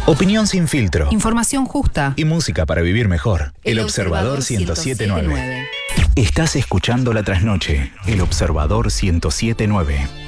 Opinión sin filtro. Información justa. Y música para vivir mejor. El Observador 107.9. Estás escuchando La Trasnoche. El Observador 107.9.